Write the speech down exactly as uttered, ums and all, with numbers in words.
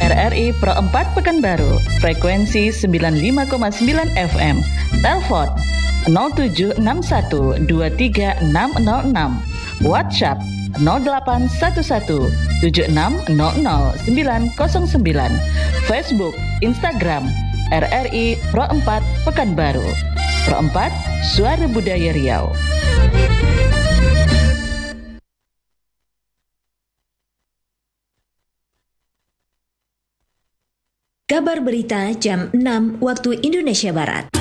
R R I Pro empat Pekanbaru, frekuensi sembilan puluh lima koma sembilan F M. Telepon nol tujuh enam satu dua tiga enam nol enam. WhatsApp nol delapan satu satu tujuh enam nol nol sembilan nol sembilan. Facebook, Instagram R R I Pro empat Pekanbaru. Pro empat, Suara Budaya Riau. Kabar berita jam enam waktu Indonesia Barat.